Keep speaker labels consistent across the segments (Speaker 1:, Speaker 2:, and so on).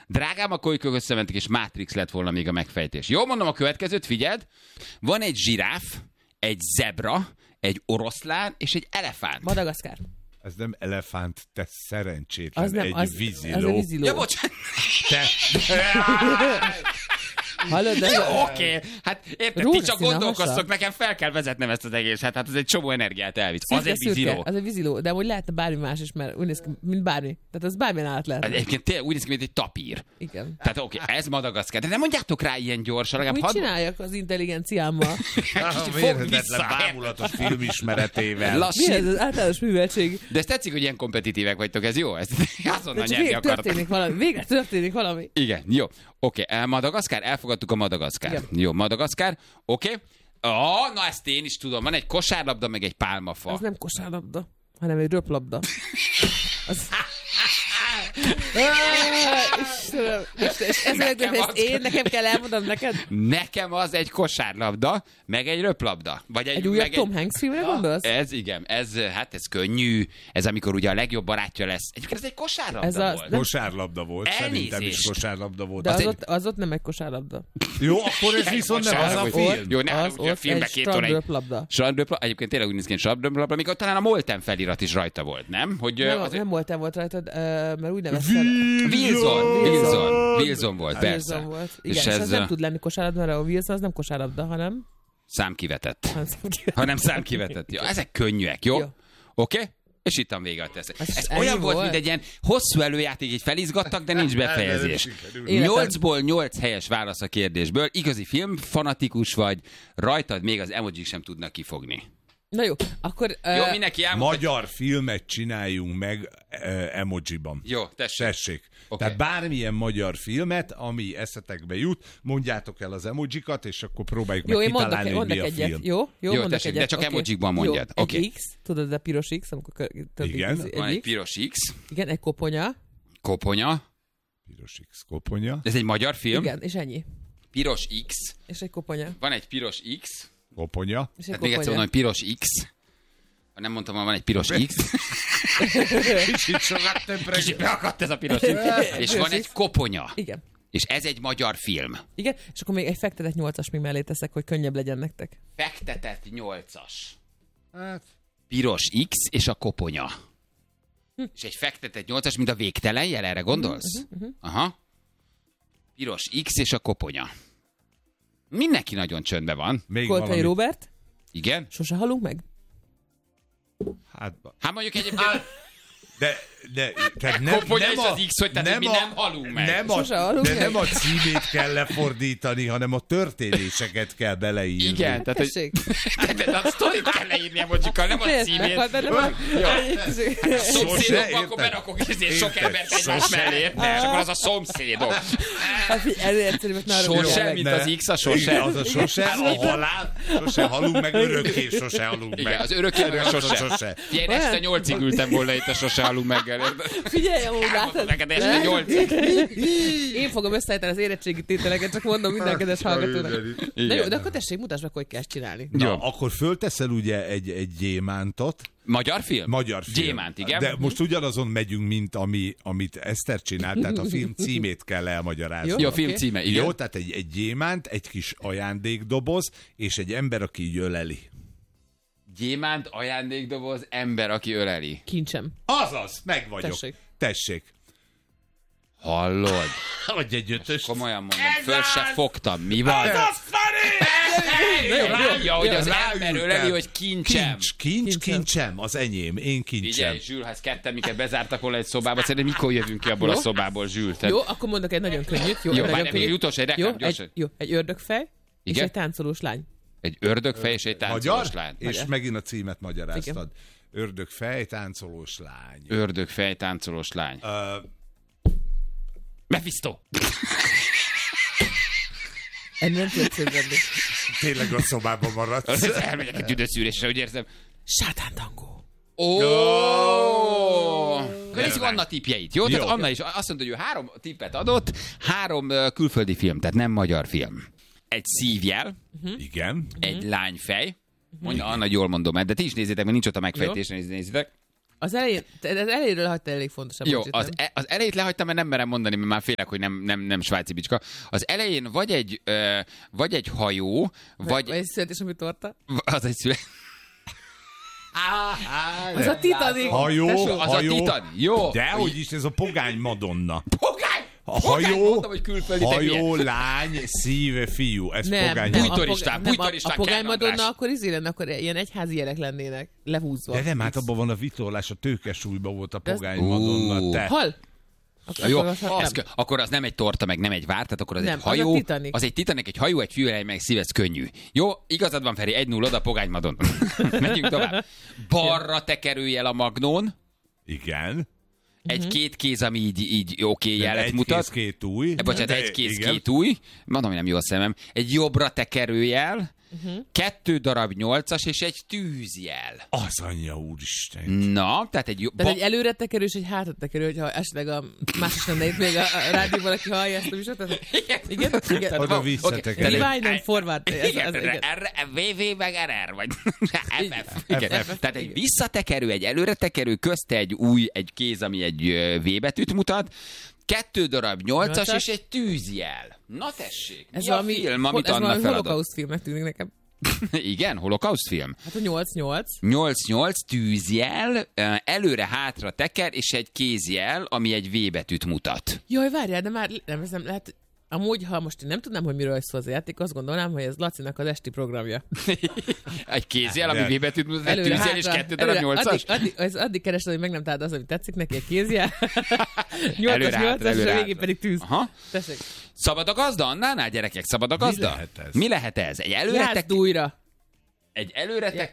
Speaker 1: Drágám, a kolykok összementek, és Matrix lett volna még a megfejtés. Jó, mondom a következőt, figyeld. Van egy zsiráf, egy zebra, egy oroszlán és egy elefánt.
Speaker 2: Madagaszkár.
Speaker 3: Ez nem elefánt, te szerencsétlen,
Speaker 2: Az nem,
Speaker 3: egy víziló.
Speaker 2: Az a víziló.
Speaker 1: Ja, bocsánat.
Speaker 2: Hallod, de...
Speaker 1: Jó, oké. Hát érted, ti csak gondolkoztok, nekem fel kell vezetnem ezt az egészet. Hát ez egy csomó energiát elvisz. Az egy víziló.
Speaker 2: Az egy víziló, de hogy lehetne bármi más is, mert úgy néz ki, mint bármi. Tehát az bármilyen állat lehet.
Speaker 1: Egyébként tényleg úgy néz ki, mint egy tapír.
Speaker 2: Igen.
Speaker 1: Tehát oké, ez Madagaszkár. De nem mondjátok rá ilyen gyorsan.
Speaker 2: Mit csináljak az intelligenciámmal?
Speaker 3: Mérhetetlen bámulatos filmismeretével.
Speaker 2: Mi ez az általános műveltség?
Speaker 1: De ez tetszik, hogy ilyen kompetitívek vagytok, ez jó? Ezt azonnal nyerni
Speaker 2: végre
Speaker 1: akartok.
Speaker 2: történik valami.
Speaker 1: Igen, jó. Oké, Madagaszkár, elfogadtuk a Madagaszkár.
Speaker 2: Igen.
Speaker 1: Jó, Madagaszkár, oké. Na ezt én is tudom, van egy kosárlabda, meg egy pálmafa.
Speaker 2: Az nem kosárlabda, hanem egy röplabda. Az... Istenem, nekem kell elmondanom neked?
Speaker 1: Nekem az egy kosárlabda, meg egy röplabda. Vagy
Speaker 2: egy újabb Tom Hanks filmre gondolsz?
Speaker 1: Ez igen, ez könnyű. Ez amikor ugye a legjobb barátja lesz. Egyébként ez egy kosárlabda volt.
Speaker 3: Kosárlabda volt, szerintem is kosárlabda volt.
Speaker 2: De az ott nem egy kosárlabda.
Speaker 3: Jó, akkor ez viszont nem az a film.
Speaker 1: Jó, ne
Speaker 2: az
Speaker 1: a filmbe
Speaker 2: egy
Speaker 1: két óra.
Speaker 2: strandröplabda.
Speaker 1: Strandröplabda, egyébként tényleg úgy néz ki, hogy strandröplabda, amikor talán a Molten felirat is rajta volt, nem? Hogy,
Speaker 2: nem Molten volt rajta, mert úgy nevezted.
Speaker 1: Wilson volt, persze.
Speaker 2: Wilson volt. Igen, és ez nem tud lenni kosárlabda, mert a Wilson az nem kosárlabda, hanem...
Speaker 1: Számkivetett. Hanem számkivetett. Jó, ezek könnyűek, jó? Oké? És itt a vége a tesz. Ez olyan volt, mint egy ilyen hosszú előjáték, így felizgattak, de nincs befejezés. 8-ból 8 helyes válasz a kérdésből. Igazi filmfanatikus vagy, rajtad még az emojik sem tudnak kifogni.
Speaker 2: Na jó, akkor...
Speaker 1: Jó, mindenki elmondta.
Speaker 3: Magyar filmet csináljunk meg emojiban.
Speaker 1: Jó, tessék.
Speaker 3: Okay. Tehát bármilyen magyar filmet, ami eszetekbe jut, mondjátok el az emojikat, és akkor próbáljuk meg kitalálni, hogy mi a film.
Speaker 2: Jó, mondok
Speaker 1: tessék,
Speaker 2: egyet.
Speaker 1: De csak emojikban mondjad.
Speaker 2: Egy X, tudod, a piros X, amikor...
Speaker 3: Igen.
Speaker 1: Van egy piros X.
Speaker 2: Igen, egy koponya.
Speaker 1: Koponya.
Speaker 3: Piros X, koponya.
Speaker 1: Ez egy magyar film?
Speaker 2: Igen, és ennyi.
Speaker 1: Piros X.
Speaker 2: És egy koponya.
Speaker 1: Van egy piros X.
Speaker 3: Koponya.
Speaker 1: Hát még egyszer mondom, hogy piros X. Ha nem mondtam, hogy van egy piros X.
Speaker 3: Kicsit sokat többre.
Speaker 1: Kicsit beakadt ez a piros X. És van egy koponya.
Speaker 2: Igen.
Speaker 1: És ez egy magyar film.
Speaker 2: Igen, és akkor még egy fektetett 8-as még mellé teszek, hogy könnyebb legyen nektek.
Speaker 1: Fektetett 8-as.
Speaker 3: Hát.
Speaker 1: Piros X és a koponya. És egy fektetett 8-as, mint a végtelen jel, erre gondolsz? Aha. Piros X és a koponya. Mindenki nagyon csöndben van.
Speaker 2: Koltai Róbert.
Speaker 1: Igen.
Speaker 2: Sose halunk meg?
Speaker 1: Hát mondjuk egyébként...
Speaker 3: De tehát
Speaker 1: koponya és az X, hogy tehát mi nem halunk meg.
Speaker 3: Nem a címét kell lefordítani, hanem a történéseket kell beleírni.
Speaker 1: Igen, tehát hogy... De a sztorit kell leírni emocsikkal, nem a címét. Szomszédok, akkor berakok sok embert egymás mellé, és akkor az a szomszédok. Sose, mint az X, a sose.
Speaker 3: Az a sose, a halál, sose halunk meg, örökké sose halunk meg.
Speaker 1: Igen, az örökké meg a sose. Figyelj, este 8-ig ültem volna itt a sose halunk meg.
Speaker 2: Figyelj, amúgy látod.
Speaker 1: Neked este 8-ig.
Speaker 2: Én fogom összeállítani az érettségi tételeket, csak mondom minden kedves hallgatónak. Na jó, de akkor tessék, mutasd meg, hogy kell ezt csinálni.
Speaker 3: Na, akkor fölteszel ugye egy gyémántot.
Speaker 1: Magyar film?
Speaker 3: Magyar film.
Speaker 1: Gyémánt, igen.
Speaker 3: De most ugyanazon megyünk, mint amit Eszter csinált, tehát a film címét kell elmagyarázni.
Speaker 1: Jó, a film címe, igen.
Speaker 3: Jó, tehát egy gyémánt, egy kis ajándékdoboz, és egy ember, aki öleli.
Speaker 1: Gyémánt, ajándékdoboz, ember, aki öleli.
Speaker 2: Kincsem.
Speaker 3: Azaz, meg vagyok. Tessék.
Speaker 1: Hallod?
Speaker 3: Adj egy ötöst.
Speaker 1: Komolyan mondom, föl se fogtam. Mi van?
Speaker 3: Ez az, Feri!
Speaker 1: Rája, hogy az ember öleli, hogy kincsem.
Speaker 3: Kincsem, az enyém, én kincsem.
Speaker 1: Figyelj, Zsül, ha ezt ketten minket bezártak volna egy szobába, szerintem mikor jövünk ki abból a szobából, Zsül?
Speaker 2: Jó, akkor mondok egy nagyon könnyűt.
Speaker 1: Jó, várj, még egy utolsó, egy reklám, gyorsan.
Speaker 2: Jó, egy ördögfej és egy táncolós lány.
Speaker 1: Egy ördögfej és egy táncolós lány.
Speaker 3: És megint a címet magyaráztad. Ördögfej, táncolós lány.
Speaker 1: Ördögfej, táncolós lány. Mephisto!
Speaker 2: Ennél nem tudod szövődni.
Speaker 3: Tényleg a szobában maradsz.
Speaker 1: Elmegyek egy tüdőszűrésre, úgy érzem.
Speaker 2: Sátántangó.
Speaker 1: Nézzük Anna tippjeit, jó? Tehát Anna is azt mondta, hogy ő 3 tippet adott, 3 külföldi film, tehát nem magyar film. Egy szívjel.
Speaker 3: Igen.
Speaker 1: Egy lányfej. Mondja Anna, hogy jól mondom, de ti is nézzétek, mert nincs ott a megfejtés, nézzétek.
Speaker 2: Az elejéről hagyta elég fontos.
Speaker 1: Jó, az elejét lehagytam, mert nem merem mondani, mert már félek, hogy nem svájci bicska. Az elején vagy egy hajó, vagy
Speaker 2: egy születésnapű torta.
Speaker 1: Az egy
Speaker 2: az a Titanic.
Speaker 3: Hajó.
Speaker 1: A Titanic. Jó.
Speaker 3: Dehogy is, ez a pogány Madonna.
Speaker 1: A
Speaker 3: hajó, lány, szíve, fiú. Ez pogány.
Speaker 1: Bújtoristán.
Speaker 2: A pogány Madonna akkor lenne, akkor ilyen egyházi jelek lennének lehúzva.
Speaker 3: De nem, hát abban van a vitorlás, a tőkesúlyban volt a pogány Madonna. Te.
Speaker 2: Hal?
Speaker 1: Jó, akkor az nem egy torta, meg nem egy vár, tehát akkor az egy hajó. Az egy Titanic, egy hajó, egy fűelej, meg szív, ez könnyű. Jó, igazad van, Feri, 1-0 oda, pogány Madonna. Menjünk tovább. Balra tekerőjel a magnón.
Speaker 3: Igen.
Speaker 1: Egy két kéz, ami így oké jelet mutat.
Speaker 3: Egy kéz, két ujj.
Speaker 1: Bocsánat, egy kéz, két ujj. Mondom, hogy nem jó a szemem. Egy jobbra tekerőjel, 2 darab 8-as és egy tűzjel.
Speaker 3: Az anyja úristen.
Speaker 1: Na, tehát egy
Speaker 2: Tehát egy előre tekerő és egy hátra tekerő, hogyha esetleg a más lenne itt még a rádióban, aki hallja ezt a műsort. Igen?
Speaker 3: Oda visszatekerő.
Speaker 2: Rewind and forward.
Speaker 1: Igen, VV meg RR, vagy FF. Tehát egy visszatekerő, egy előre tekerő, közte egy egy kéz, ami egy V betűt mutat, 2 darab 8-as és egy tűzjel. Na tessék, mi a film, amit Anna feladott? Ez valami
Speaker 2: holokauszt filmnek tűnik nekem.
Speaker 1: Igen, holokauszt film.
Speaker 2: Hát a 8-8.
Speaker 1: 8-8 tűzjel, előre-hátra teker, és egy kézjel, ami egy V betűt mutat.
Speaker 2: Jaj, várjál, de már nem lehet... Amúgy, ha most én nem tudnám, hogy miről szól az a játék, azt gondolnám, hogy ez Lacinak az esti programja.
Speaker 1: Egy kézjel, ami V betűt mutat, egy tűzjel és 2 darab 8-as.
Speaker 2: Addig keresed, hogy meg nem találod az, ami tetszik neki, egy kézjel. 8-as, és a végén pedig tűz.
Speaker 1: Aha.
Speaker 2: Tessék.
Speaker 1: Szabad a gazda Annánál, gyerekek? Szabad a gazda? Mi lehet ez? Egy előre
Speaker 2: újra.
Speaker 1: Egy előre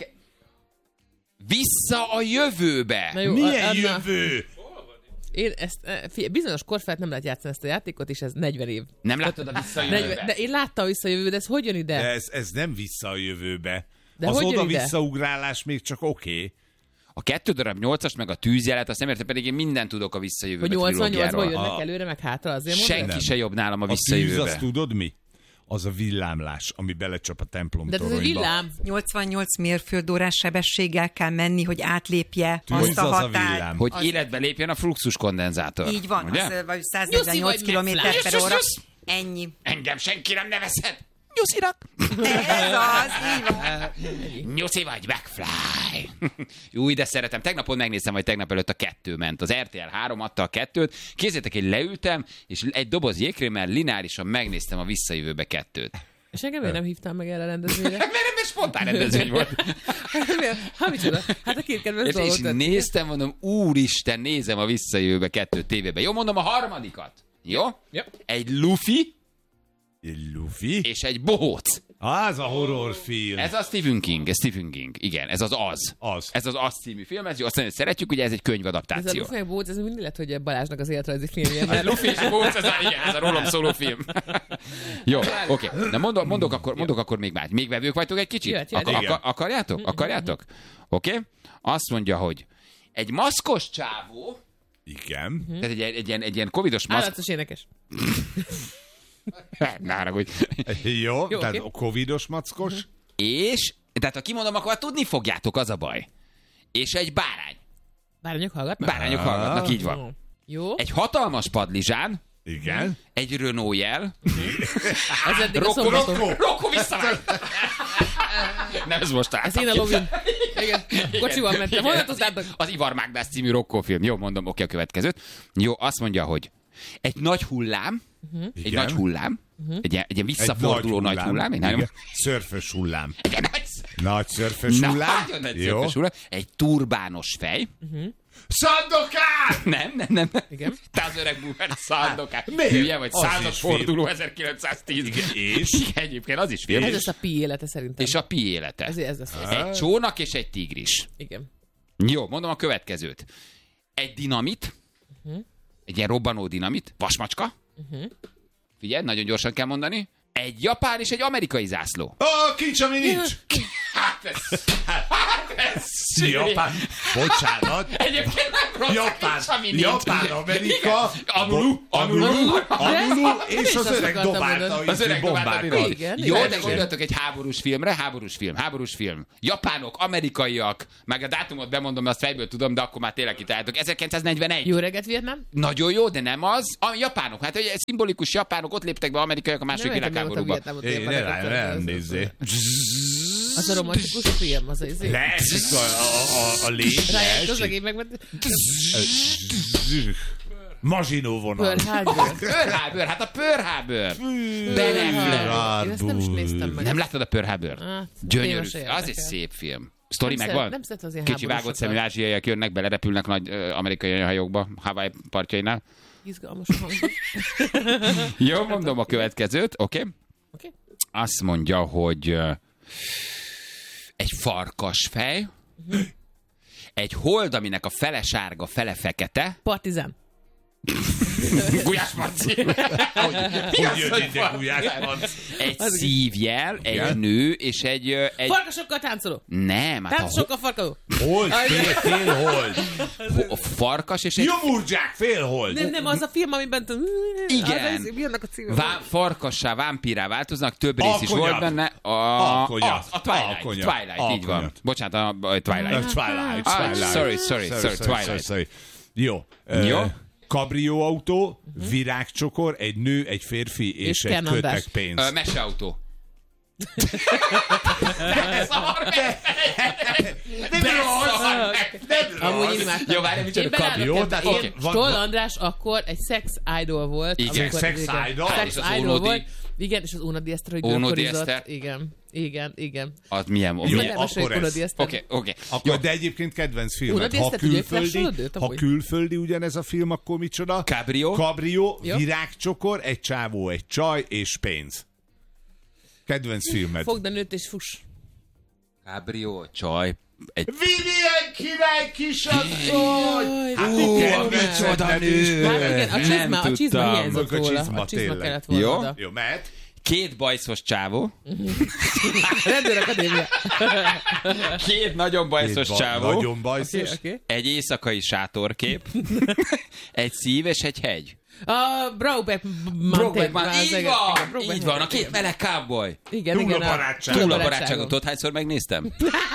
Speaker 1: vissza a jövőbe.
Speaker 2: Jó,
Speaker 3: milyen jövő?
Speaker 2: Én bizonyos kor felett nem lehet játszani ezt a játékot, és ez 40 év.
Speaker 1: Nem láttad a visszajövőbe?
Speaker 2: De én láttam a visszajövőbe, de ez hogy jön ide?
Speaker 3: De ez nem vissza a jövőbe.
Speaker 2: De
Speaker 3: az oda-visszaugrálás még csak oké.
Speaker 1: A 2 darab 8-as meg a tűzjelet, azt nem értem, pedig én mindent tudok a visszajövőbe trilógiáról.
Speaker 2: Hogy 88-ból jönnek előre, meg hátra, azért mondom?
Speaker 1: Senki se jobb nálam a visszajövőbe.
Speaker 3: A tűz, azt tudod mi? Az a villámlás, ami belecsap a templom toronyba.
Speaker 2: De ez egy villám.
Speaker 4: 88 mérföldórás sebességgel kell menni, hogy átlépje azt a határt.
Speaker 1: Hogy életbe lépjen a fluxus kondenzátor.
Speaker 4: Így van, az 148 km/h. Ennyi.
Speaker 1: Engem senki nem nevezhet. Nyuszirak.
Speaker 4: Ez az, így van.
Speaker 1: Nyuszi vagy, McFly. Új, de szeretem. Tegnapon megnéztem, hogy tegnap előtt a 2 ment. Az RTL 3 adta a 2-t. Képzeljétek, én leültem, és egy doboz jégkrémmel lineárisan megnéztem a visszajövőbe 2-t.
Speaker 2: És engem miért nem hívtam meg erre a rendezvényre?
Speaker 1: Mert spontán rendezvény volt.
Speaker 2: Micsoda? Hát a két kedves dolgot.
Speaker 1: És néztem, mondom, úristen, nézem a visszajövőbe 2 tévében. Jó, mondom a harmadikat. Jó? Egy Luffy. És egy bohóc.
Speaker 3: Az a horrorfilm.
Speaker 1: Ez a Stephen King. Igen, ez az. Ez az című film. Ez jó, azt mondja, hogy szeretjük, ugye ez egy könyvadaptáció.
Speaker 2: Ez a Luffy és bohóc, ez mindig lett, hogy Balázsnak az életrajzi filmje.
Speaker 1: A Luffy és bohóc, ez a rólam szóló film. Jó, oké. De mondok akkor még más. Még vevők vagytok egy kicsit? Akarjátok? Oké. Azt mondja, hogy egy maszkos csávó.
Speaker 3: Igen.
Speaker 1: Tehát egy ilyen covidos maszk.
Speaker 2: Állatos énekes.
Speaker 1: Ne haragudj.
Speaker 3: Jó, tehát okay. Covidos mackos.
Speaker 1: És, tehát ha kimondom, akkor tudni fogjátok, az a baj. És egy bárány.
Speaker 2: Bárányok
Speaker 1: hallgatnak, így van.
Speaker 2: Jó.
Speaker 1: Egy hatalmas padlizsán.
Speaker 3: Igen.
Speaker 1: Egy Renault jel.
Speaker 2: Ez eddig a szombaton.
Speaker 1: Rokko visszavágy! Nem, ez most
Speaker 2: Ez én a lovin. Igen, kocsival mentem. Honnan tudtátok?
Speaker 1: Az Ivar Mágdász című Rokko film. Jó, mondom, oké, a következőt. Jó, azt mondja, hogy egy nagy hullám, egy ilyen visszaforduló nagy hullám.
Speaker 3: Szörfös hullám.
Speaker 1: Nagy
Speaker 3: szörfös hullám.
Speaker 1: Jó. Egy turbános fej.
Speaker 3: Sandokán!
Speaker 1: Nem.
Speaker 2: Igen.
Speaker 1: Te az öreg búver, Sandokán. Hülye vagy, 100-as forduló 1910.
Speaker 3: És?
Speaker 1: Egyébként az is film.
Speaker 2: Ez lesz a Pi élete szerintem.
Speaker 1: És a Pi élete.
Speaker 2: Ez lesz.
Speaker 1: Egy csónak és egy tigris.
Speaker 2: Igen.
Speaker 1: Jó, mondom a következőt. Egy dinamit. Egy ilyen robbanó dinamit. Vasmacska. Figyelj, nagyon gyorsan kell mondani. Egy japán és egy amerikai zászló.
Speaker 3: Kincs, ami nincs!
Speaker 1: Hát
Speaker 3: Japán. Bocsánat.
Speaker 1: Egyébként
Speaker 3: Japán, Amerika, Anulu, és az öreg dobálta bombákat.
Speaker 1: Jó, de gondoltok egy háborús film. Japánok, amerikaiak, meg a dátumot bemondom, azt fejből tudom, de akkor már tényleg kitáltok. 1941.
Speaker 2: Jó reggelt, Vietnám?
Speaker 1: Nagyon jó, de nem az. A japánok, hát egy szimbolikus japánok, ott léptek be amerikaiak a második világháborúba.
Speaker 3: Nem nézzé.
Speaker 2: Az a romantikus film, az az
Speaker 3: lesz a légy.
Speaker 2: Rájött az egész megment.
Speaker 3: Maginó vonal.
Speaker 1: Pearl-Harbor, hát a Pearl Harbor. Ben Affleck.
Speaker 2: Én ezt nem is néztem meg.
Speaker 1: Nem láttad a Pearl Harbor? Gyönyörű. Az egy szép film. Sztori megvan? Kicsi vágott szemű ázsiaiak jönnek, belerepülnek nagy amerikai hajókba, Hawaii partjainál.
Speaker 2: Izgalmas hangzik.
Speaker 1: Jó, mondom a következőt, oké? Azt mondja, hogy egy farkasfej, egy hold, aminek a fele sárga, fele fekete.
Speaker 2: Partizán.
Speaker 1: Gulyás Marci.
Speaker 3: Hogy jön ide Gulyás Marci?
Speaker 1: Egy szívjel, egy nő, és egy...
Speaker 2: Farkasokkal táncoló.
Speaker 1: Nem.
Speaker 2: Táncosokkal farkadó.
Speaker 3: Hold, fél hold.
Speaker 1: Farkas és egy...
Speaker 3: Jomurdzsák, fél hold.
Speaker 2: Nem, az a film, amiben...
Speaker 1: Igen.
Speaker 2: Mi annak a címe?
Speaker 1: Farkassá, vámpírá változnak, több rész is volt benne. A Twilight, így van. Bocsánat, a Twilight. Sorry.
Speaker 3: Jó. Kabrióautó, virágcsokor, egy nő, egy férfi és egy kötekpénz.
Speaker 1: Meseautó.
Speaker 2: Amúgy imádtam.
Speaker 1: Jó, várj, micsoda kabrió.
Speaker 2: Stoll András akkor egy sex idol volt.
Speaker 3: Igen, sex
Speaker 2: idol volt. Igen, és az Una Diester, hogy bőrkorizott. Igen.
Speaker 1: Az milyen?
Speaker 3: Oké. De egyébként kedvenc filmek. Ha külföldi ugyanez a film, akkor micsoda? Kabrió, virágcsokor, egy csávó, egy csaj és pénz. Kedvenc filmed.
Speaker 2: Fogd a nőt és fuss.
Speaker 1: Kabrió, csaj.
Speaker 3: Vivian király kisasszony!
Speaker 1: Micsoda nő!
Speaker 2: Igen, a csizma hiányzott volna. A csizma kellett volna.
Speaker 3: Jó, mehet.
Speaker 1: Két bajszos csávó.
Speaker 2: Rendőrakadémia.
Speaker 1: Két nagyon bajszos csávó.
Speaker 3: Nagyon bajszos.
Speaker 1: Egy éjszakai sátorkép. Egy szív és egy hegy.
Speaker 2: A Brokeback Mountain.
Speaker 1: Így van, a két meleg cowboy.
Speaker 2: Igen.
Speaker 3: Túl
Speaker 1: a barátságot. Tudod, hányszor megnéztem?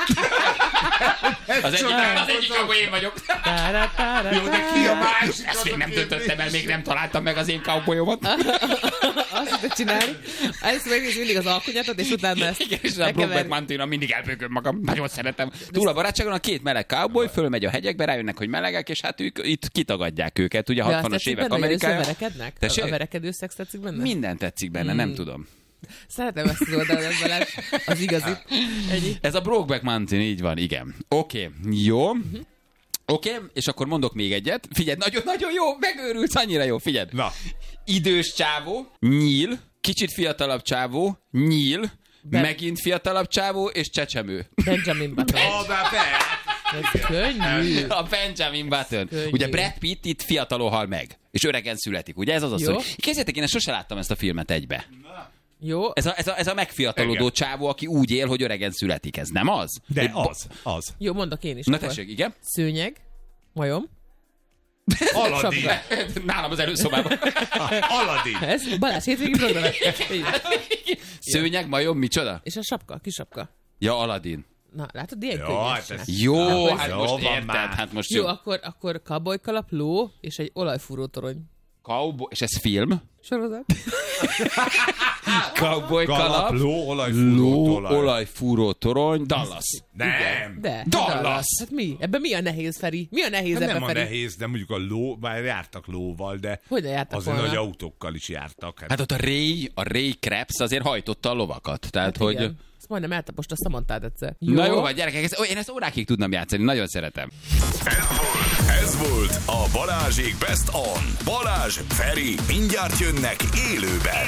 Speaker 1: Az egyik cowboy én vagyok.
Speaker 3: Jó, de ki a másik?
Speaker 1: Ezt még nem döntöttem el, még nem találtam meg az én cowboyomat.
Speaker 2: Azt tudod csinálni. Ezt megnézni mindig az alkonyatot, és utána ezt.
Speaker 1: Igen, és a Brokeback Mountain mindig elbőgöm magam. Nagyon szeretem. Túl a barátságon a két meleg cowboy fölmegy a hegyekbe, rájönnek, hogy melegek, és hát ők itt kitagadják őket. Ugye 60-as évek Amerikája.
Speaker 2: Verekednek? A verekedő szex tetszik benne?
Speaker 1: Minden tetszik benne, nem tudom.
Speaker 2: Szeretem ezt az oldalat, Balázs. Az igazi. Ennyi.
Speaker 1: Ez a Brokeback Mountain, így van, igen. Oké, jó. Oké, és akkor mondok még egyet. Figyelj, nagyon jó, megőrülsz, annyira jó, figyeld.
Speaker 3: Na.
Speaker 1: Idős csávó, nyíl, kicsit fiatalabb csávó, nyíl, megint fiatalabb csávó, és csecsemő.
Speaker 2: Benjamin Button. Ez könnyű.
Speaker 1: A Benjamin Button. Könnyű. Ugye Brad Pitt itt fiatalon hal meg, és öregen születik. Ugye ez az a szó. Képzeljétek, én sose láttam ezt a filmet egybe.
Speaker 2: Jó.
Speaker 1: Ez a megfiatalodó csávó, aki úgy él, hogy öregen születik. Ez nem az?
Speaker 3: De az.
Speaker 2: Jó, mondok én is.
Speaker 1: Na tessék, igen.
Speaker 2: Szőnyeg, majom.
Speaker 3: Aladdin.
Speaker 1: Nálam az előszobában.
Speaker 3: Aladdin.
Speaker 2: Ez Balázs hétvégi program.
Speaker 1: Szőnyeg, majom, micsoda?
Speaker 2: És a sapka, kis sapka.
Speaker 1: Ja, Aladdin.
Speaker 2: Na, látod, ilyen
Speaker 1: Jó, hát most érted. Hát most
Speaker 2: jó, akkor cowboykalap, ló és egy olajfúró torony.
Speaker 1: Cowboy, és ez film?
Speaker 2: Sorozat.
Speaker 1: Cowboykalap,
Speaker 3: ló,
Speaker 1: olajfúró torony, Dallas.
Speaker 3: Nem.
Speaker 2: De.
Speaker 1: Dallas.
Speaker 2: Hát mi? Ebben mi a nehéz, Feri? Mi a nehéz ebben,
Speaker 3: Nem
Speaker 2: Feri?
Speaker 3: a nehéz, de mondjuk a ló, bár jártak lóval, de
Speaker 2: hogyan jártak
Speaker 3: azért
Speaker 2: volna?
Speaker 3: nagy autókkal is jártak.
Speaker 1: Hát ott a Ray Krebs azért hajtotta a lovakat. Tehát,
Speaker 2: hát
Speaker 1: hogy...
Speaker 2: Ezt majdnem eltapost a Samantád egyszer.
Speaker 1: Na jó, vagy gyerekek, én ezt órákig tudnám játszani, nagyon szeretem.
Speaker 5: Ez volt a Balázsék Best On. Balázs, Feri, mindjárt jönnek élőben.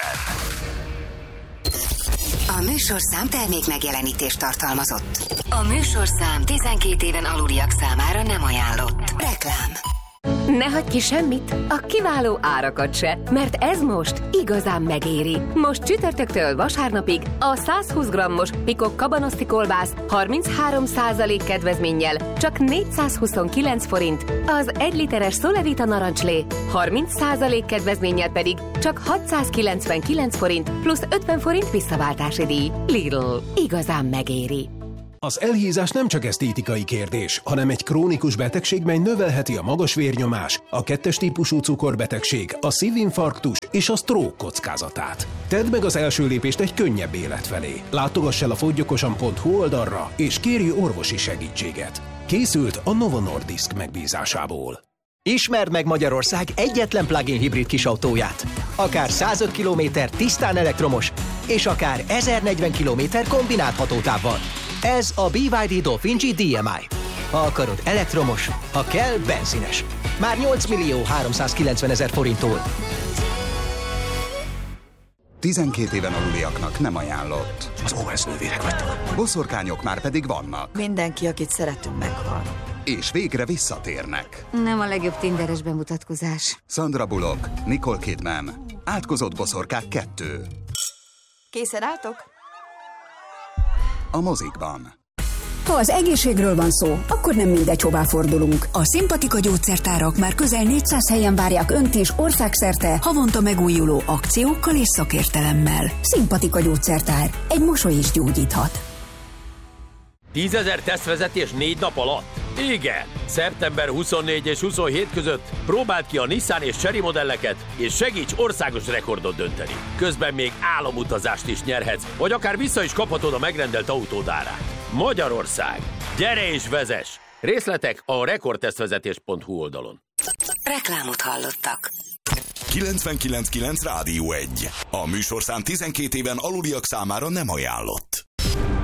Speaker 6: A műsorszám termék megjelenítést tartalmazott. A műsorszám 12 éven aluliak számára nem ajánlott. Reklám. Ne hagyj ki semmit, a kiváló árakat se, mert ez most igazán megéri. Most csütörtöktől vasárnapig a 120 grammos Pikok kabanoszti kolbász 33% kedvezménnyel csak 429 forint, az 1 literes Solevita narancslé 30% kedvezménnyel pedig csak 699 forint plusz 50 forint visszaváltási díj. Lidl, igazán megéri.
Speaker 7: Az elhízás nem csak esztétikai kérdés, hanem egy krónikus betegség, mely növelheti a magas vérnyomás, a 2-es típusú cukorbetegség, a szívinfarktus és a stroke kockázatát. Tedd meg az első lépést egy könnyebb élet felé. Látogass el a fogyjokosan.hu oldalra, és kérj orvosi segítséget. Készült a Novo Nordisk megbízásából.
Speaker 8: Ismerd meg Magyarország egyetlen plug-in hibrid kisautóját. Akár 105 km tisztán elektromos, és akár 1040 km kombinált hatótávval. Ez a BYD Dolphin G DMI. Ha akarod elektromos, ha kell benzines. Már 8.390.000 forinttól.
Speaker 9: 12 éven aluliaknak nem ajánlott.
Speaker 10: Az OS nővérek vagytok.
Speaker 9: Boszorkányok már pedig vannak.
Speaker 11: Mindenki, akit szeretünk, meghal.
Speaker 9: És végre visszatérnek.
Speaker 12: Nem a legjobb tinderes bemutatkozás.
Speaker 9: Sandra Bullock, Nicole Kidman. Átkozott boszorkák 2.
Speaker 11: Készen álltok?
Speaker 9: A mozikban.
Speaker 13: Ha az egészségről van szó, akkor nem mindegy, hová fordulunk. A Szimpatika gyógyszertárak már közel 400 helyen várják Önt is országszerte, havonta megújuló akciókkal és szakértelemmel. Szimpatika gyógyszertár. Egy mosoly is gyógyíthat.
Speaker 14: 10 000 tesztvezetés 4 nap alatt? Igen! Szeptember 24 és 27 között próbáld ki a Nissan és Chery modelleket, és segíts országos rekordot dönteni. Közben még álomutazást is nyerhetsz, vagy akár vissza is kaphatod a megrendelt autód árát. Magyarország! Gyere és vezess! Részletek a rekordtesztvezetés.hu oldalon.
Speaker 6: Reklámot hallottak.
Speaker 5: 99.9 Rádió 1. A műsorszám 12 éven aluliak számára nem ajánlott.